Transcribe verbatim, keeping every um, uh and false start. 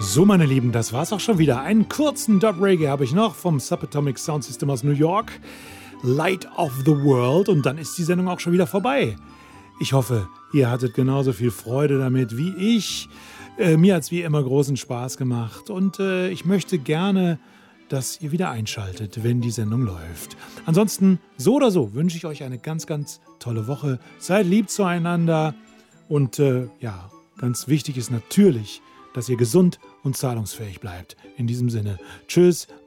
So, meine Lieben, das war's auch schon wieder. Einen kurzen Dub Reggae habe ich noch vom Subatomic Sound System aus New York. Light of the World. Und dann ist die Sendung auch schon wieder vorbei. Ich hoffe, ihr hattet genauso viel Freude damit wie ich. Äh, mir hat's wie immer großen Spaß gemacht. Und äh, ich möchte gerne, dass ihr wieder einschaltet, wenn die Sendung läuft. Ansonsten, so oder so, wünsche ich euch eine ganz, ganz tolle Woche. Seid lieb zueinander. Und äh, ja, ganz wichtig ist natürlich, dass ihr gesund und zahlungsfähig bleibt. In diesem Sinne, tschüss.